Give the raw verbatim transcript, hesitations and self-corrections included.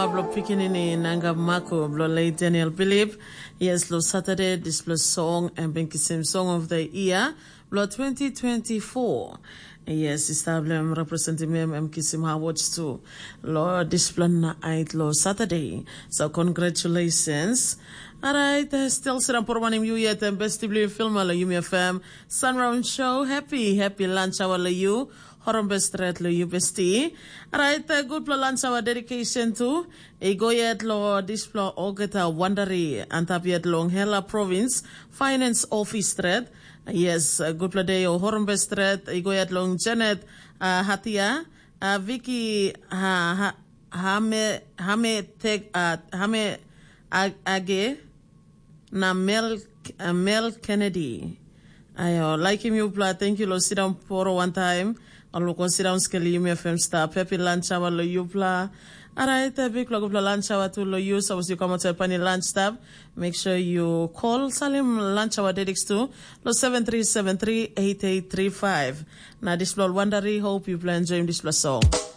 blo pikinini nanga mako blo late Daniel Philip. Yes, lo Saturday this blo song and benkisim song of the year blo twenty twenty-four. Yes, establishment representing me M Kisim Awards too. Lord, this plan night lo Saturday. So congratulations. Alright, uh, still sit up for one you yet and best film la you F M Sunround Show. Happy, happy lunch hour la you. Horom best red lo you bestie. Alright, uh, good plo lunch hour dedication to a go yet lo this plo ogeta wandari antapiet long hela province finance office thread. Yes, uh, good plo day o horom best red a go yet long Janet uh, Hatia uh, Vicky ha ha hame hame teg uh, hame age na Mel uh, Mel Kennedy. Ayo, like him you play. Thank you. Lo sit down for one time. Or lo consider on scale you F M star. Pepe lunch hour lo you play. Alright, a big clock of lunch hour to lo you. So as you come out to a lunch tab, make sure you call Salim lunch hour dedics to lo seven three seven three eight eight three five. Now this blood wondery. Hope you play enjoying this song.